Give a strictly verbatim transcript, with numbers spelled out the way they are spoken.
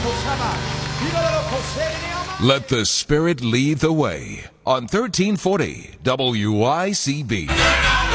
Let the Spirit lead the way on thirteen forty W I C B.